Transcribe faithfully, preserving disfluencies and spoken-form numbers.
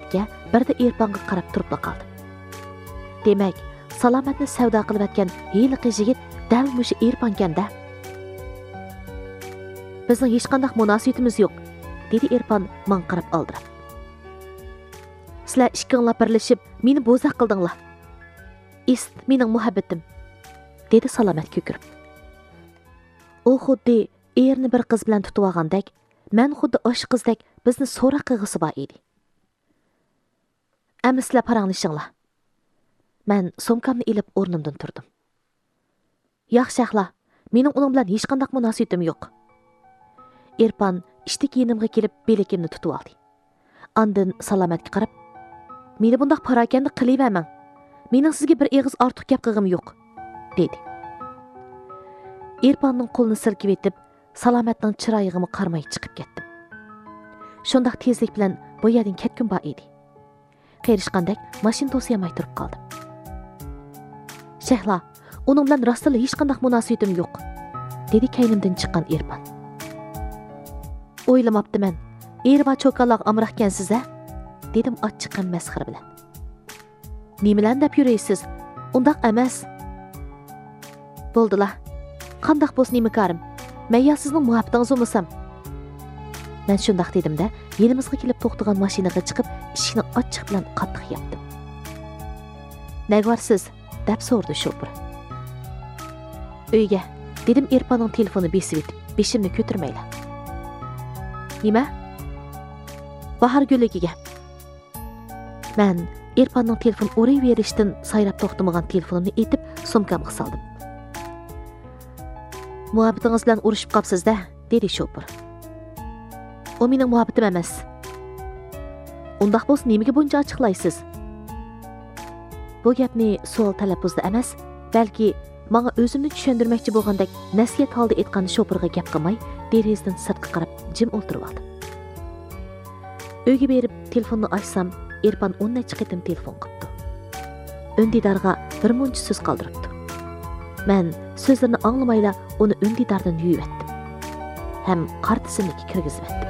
Salomatga birda Erpanға qarab turib qaldı. Demak, Salomatni savdo qilib atgan hiyliqi yigit dal mushu Erpankanda. Bizning hech qanday munosabatimiz yo'q, dedi Erpan men qarab aldirab. Sizlar ikkinglar birlashib meni bo'zaq qildinglar. Ist mening muhabbatim, dedi Salomat ko'kirib. U xuddi erni bir qiz bilan tutib olgandek, men xuddi o'sha qizdek bizni so'roq qilg'isi bor edi. Ammo sizlar paranglashinglar. Men sumkamni ilib o'rnimdan turdim. Yaxshi axla, mening uning bilan hech qanday munosabatim yo'q. Erpan ishda kiyinimga kelib belakimni tutib oldi. Ondan Salomatga qarab, "Meni bundaq parakanda qilavermang. Mening sizga bir eg'iz ortiq gap qilg'im yo'q", dedi. Erpanning qo'lini silkib etib, Salomatning chiroyig'ini qarmay chiqib ketdim. Shundaq tezlik bilan bu yerdan ketgim bor edi. Qerishqandek mashina to'siyamay turib qoldim. "Shehla, uning bilan rostla hech qanday munosabatim yo'q", dedi kaynimdan chiqqan Erpan. "O'ylamabdiman. Erba cho'kaloq amraqkansiz a?" dedim ochiqqan masxara bilan. "Nimalan deb yuraysiz? Undaq emas." "Bo'ldilar. Qandaq bo'lsa nima qarim? Men ya sizning muhabbatingiz bo'lmasam?" Men shundaq dedim-da, yelimizga kelib to'xtagan mashinaga chiqib, eshikni ochiq bilan qattiq yopdim. "Nagvarsiz?" deb so'rdi shofir. "Uyga", dedim Erpanning telefoni besib etib, beshimni ko'tarmaylar. "Nima?" "Bahar guligiga." Men Erpanning telefon o'rayverishdan sayrab to'xtamagan telefonimni etib, sumkamga soldim. "Muhabbatingiz bilan urushib qolibsiz-da", dedi shofir. "U mening muhabbatim emas." "Undaq bo'lsa nimaga buncha ochiqlaysiz?" Bu gapni savol talaffuzda emas, balki menga o'zimni tushundirmoqchi bo'lgandek nasihat holda aytgan shofirga gap qilmay, derazdan sirtqa qarab jim o'tirib oldim. Uyga berib telefonni ochsam, Erpan o'n necha qitim telefon qildi. Undidorga bir muncha so'z qoldiribdi. Men so'zlarini anglamayla uni undidardan yuvatdim. Ham qartisiniga kirgizib etdim.